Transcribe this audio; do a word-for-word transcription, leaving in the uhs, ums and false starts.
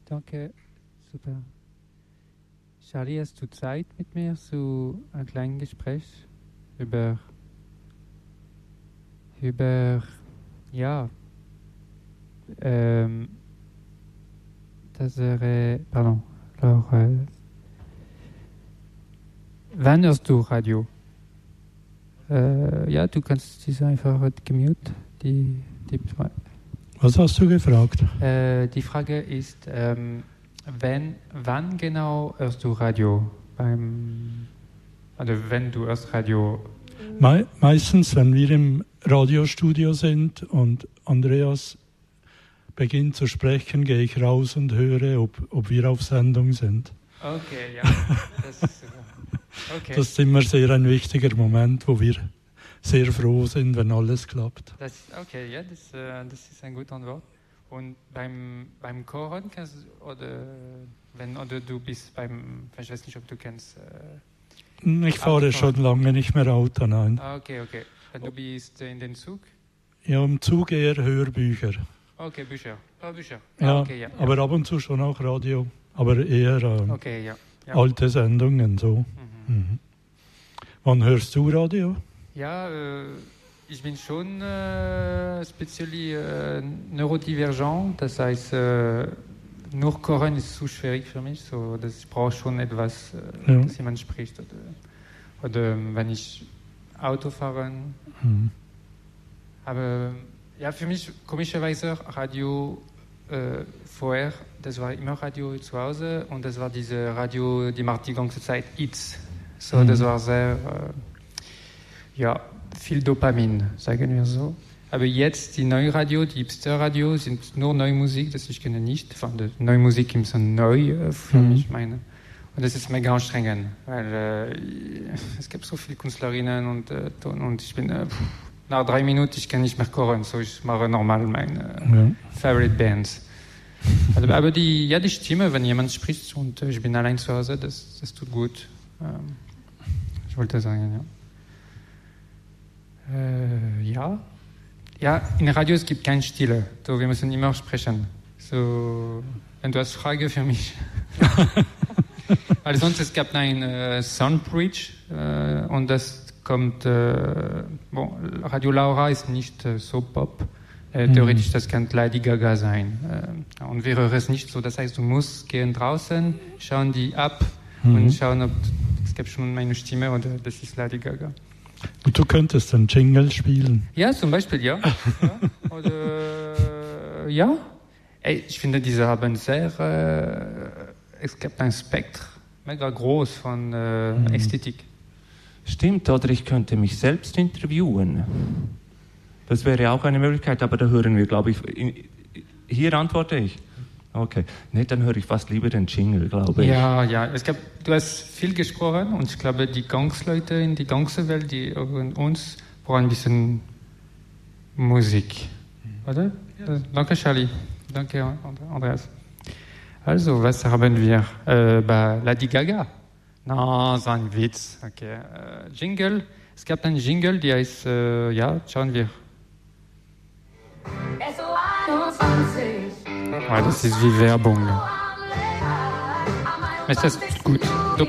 danke. Super. Charlie, hast du Zeit mit mir zu einem kleinen Gespräch über, über ja, ähm, das wäre, pardon, alors, euh, wann hörst du Radio? Äh, ja, du kannst diese einfach gemute, die, die Was hast du gefragt? Äh, die Frage ist, ähm, wenn, wann genau hörst du Radio? Beim, also wenn du hörst Radio? Me- meistens, wenn wir im Radiostudio sind und Andreas beginnt zu sprechen, gehe ich raus und höre, ob, ob wir auf Sendung sind. Okay, ja. Das ist, okay. Das ist immer sehr ein wichtiger Moment, wo wir sehr froh sind, wenn alles klappt. Das, okay, ja, das, äh, das ist ein guter Antwort. Und beim, beim Choren kannst du, oder, wenn, oder du bist beim, ich weiß nicht, ob du kennst. Äh, ich fahre Autofahren. schon lange nicht mehr Auto, nein. Ah, okay, okay. Wenn du bist in den Zug? Ja, im Zug eher Hörbücher. Okay, Bücher. Oh, Bücher. Ja, ah, okay, ja, aber ja. ab und zu schon auch Radio, aber eher äh, okay, ja, ja. alte Sendungen so. Mhm. Mhm. Wann hörst du Radio? Ja, äh, ich bin schon äh, speziell äh, neurodivergent, das heißt, äh, nur Kochen ist zu schwierig für mich, so, dass ich brauche schon etwas, äh, Ja. dass jemand spricht. Oder, oder wenn ich Auto fahre. Mhm. Aber ja, für mich komischerweise Radio äh, vorher, das war immer Radio zu Hause und das war diese Radio, die macht die ganze Zeit Hits. So, Mhm. das war sehr, äh, ja, viel Dopamin, sagen wir so. Aber jetzt, die neue Radio, die Hipster-Radio, sind nur neue Musik, das ich kenne nicht. Von der neue Musik im Sinne neu äh, für Mhm. mich, meine. Und das ist mega anstrengend, weil äh, es gibt so viele Künstlerinnen und, äh, und ich bin, äh, pff, nach drei Minuten, ich kann nicht mehr kochen, so ich mache normal meine Ja. Favorite Bands. Also, aber die, ja, die Stimme, wenn jemand spricht und äh, ich bin allein zu Hause, das, das tut gut. Ähm, ich wollte sagen, ja. Äh, ja. Ja, in Radio es gibt keine Stille. So, wir müssen immer sprechen. So, wenn du hast Frage für mich. Weil sonst es gab ein äh, Soundbridge äh, und das kommt. Äh, bon, Radio Laura ist nicht äh, so Pop. Äh, Mhm. Theoretisch, das kann Lady Gaga sein. Äh, und wir hören es nicht so. Das heißt, du musst gehen draußen, schauen die ab Mhm. und schauen, ob es gibt schon meine Stimme oder das ist Lady Gaga. Und du könntest einen Jingle spielen. Ja, zum Beispiel, ja. ja. Oder, äh, ja. Ey, ich finde, diese haben sehr, äh, es gibt ein Spektrum, mega groß von äh, Mhm. Ästhetik. Stimmt, oder ich könnte mich selbst interviewen. Das wäre auch eine Möglichkeit, aber da hören wir, glaube ich, in, hier antworte ich. Okay, nee, dann höre ich fast lieber den Jingle, glaube ich. Ja, ja, es gab, du hast viel gesprochen und ich glaube, die Gangsleute in die Gangsterwelt, die hören uns, brauchen ein bisschen Musik. Oder? Ja. Danke, Charlie. Danke, Andreas. Also, was haben wir? Äh, bei Lady Gaga? Na, so ein Witz. Okay. Äh, Jingle. Es gab einen Jingle, der heißt, äh, ja, schauen wir. Oh, das ist wie Werbung. Ist das gut?